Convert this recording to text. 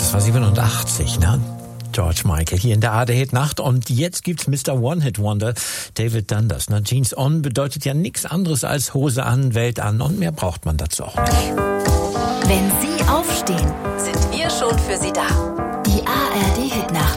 Das war 87, ne? George Michael hier in der ARD-Hit-Nacht. Und jetzt gibt's Mr. One-Hit-Wonder, David Dundas. Na, Jeans on bedeutet ja nichts anderes als Hose an, Welt an. Und mehr braucht man dazu auch nicht. Wenn Sie aufstehen, sind wir schon für Sie da. Die ARD-Hit-Nacht.